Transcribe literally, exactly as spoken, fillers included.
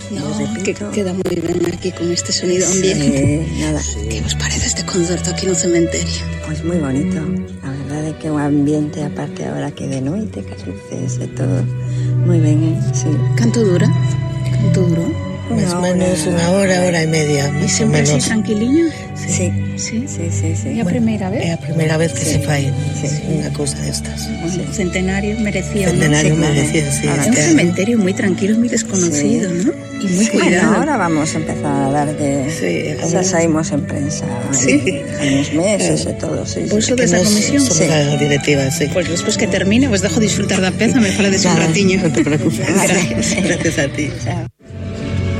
No, que queda muy ben aquí con este sonido ambiente. Sí, nada. Que vos parece este concerto aquí no cementerio? Pois moi bonito. A verdade é que o ambiente, aparte agora que de noite, que as luces e todo, moi ben, eh? Sí. Canto dura? Canto durou? Más o menos unha hora, hora e media. E sempre así tranquiliño? Sí. Sí? Sí, sí, sí. É a primeira vez? É a primeira vez que Sí. se fai Sí. unha cousa destas. Sí. Centenario merecía, Centenario Sí, claro. merecía, sí. Ahora ¿no? É un este año. cementerio moi tranquilo, moi desconocido, Sí. ¿no? E moi Sí, cuidado. bueno, ahora vamos a empezar a dar de... Sí, Xa saímos en prensa Sí. hai uns meses e todo, sí. Vos sí. sodes Que da nos comisión? somos Sí. a directiva, sí. Pois despois que termine, vos dejo disfrutar da peza, me falades un Nada. ratiño. Non te preocupes. Gracias. Gracias a ti. Chao.